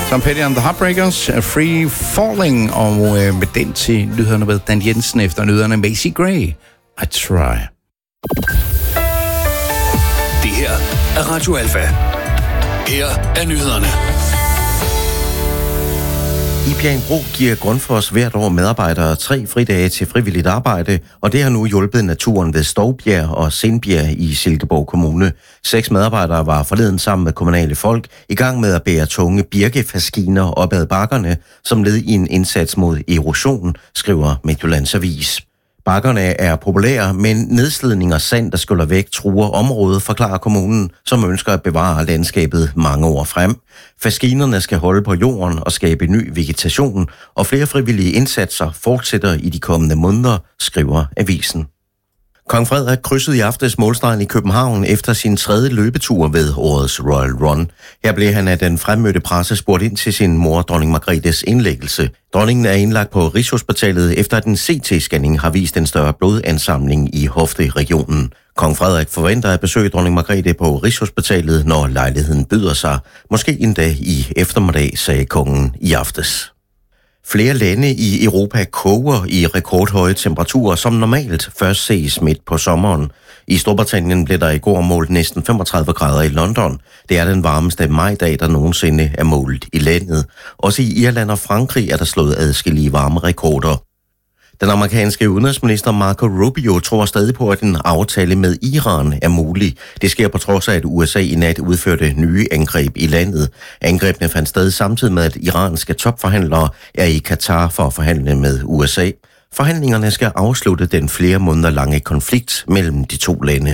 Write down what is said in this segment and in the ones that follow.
Tom Petty and the Heartbreakers, Free Falling, og med den til nyhederne ved Dan Jensen efter nyhederne Macy Gray, I Try. Det her er Radio Alfa. Her er nyhederne. I Bjerringbro giver Grundfos hvert år medarbejdere 3 fridage til frivilligt arbejde, og det har nu hjulpet naturen ved Stovbjerg og Sindbjerg i Silkeborg Kommune. 6 medarbejdere var forleden sammen med kommunale folk i gang med at bære tunge birkefaskiner op ad bakkerne, som led i en indsats mod erosion, skriver Midtjyllands Avis. Bakkerne er populære, men nedslidning og sand, der skyller væk, truer området, forklarer kommunen, som ønsker at bevare landskabet mange år frem. Faskinerne skal holde på jorden og skabe ny vegetation, og flere frivillige indsatser fortsætter i de kommende måneder, skriver avisen. Kong Frederik krydsede i aftes målstregen i København efter sin 3. løbetur ved årets Royal Run. Her blev han af den fremmødte presse spurgt ind til sin mor, dronning Margrethes indlæggelse. Dronningen er indlagt på Rigshospitalet efter at en CT-scanning har vist en større blodansamling i hofteregionen. Kong Frederik forventer at besøge dronning Margrethe på Rigshospitalet, når lejligheden byder sig. Måske endda i eftermiddag, sagde kongen i aftes. Flere lande i Europa koger i rekordhøje temperaturer, som normalt først ses midt på sommeren. I Storbritannien blev der i går målt næsten 35 grader i London. Det er den varmeste majdag, der nogensinde er målt i landet. Også i Irland og Frankrig er der slået adskillige varme rekorder. Den amerikanske udenrigsminister Marco Rubio tror stadig på, at en aftale med Iran er mulig. Det sker på trods af, at USA i nat udførte nye angreb i landet. Angrebene fandt sted samtidig med, at iranske topforhandlere er i Katar for at forhandle med USA. Forhandlingerne skal afslutte den flere måneder lange konflikt mellem de to lande.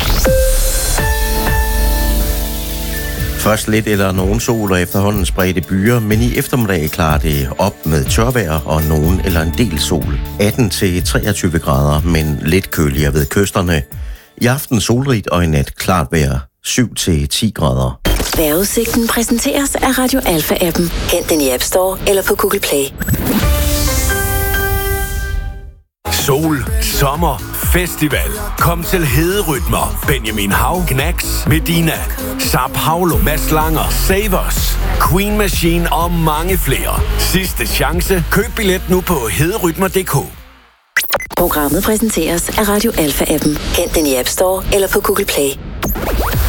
Først lidt eller nogen sol og efterhånden spredte byer, men i eftermiddag klarer det op med tørvejr og nogen eller en del sol. 18-23 grader, men lidt køligere ved kysterne. I aften solrigt og i nat klart vejr. 7-10 grader. Vejrudsigten præsenteres af Radio Alfa-appen. Hent den i App Store eller på Google Play. Sol, sommer, festival. Kom til Hederytmer. Benjamin Hav, Knacks, Medina, Sap Paulo, Mads Langer, Savers, Queen Machine og mange flere. Sidste chance. Køb billet nu på hederytmer.dk. Programmet præsenteres af Radio Alfa-appen. Hent den i App Store eller på Google Play.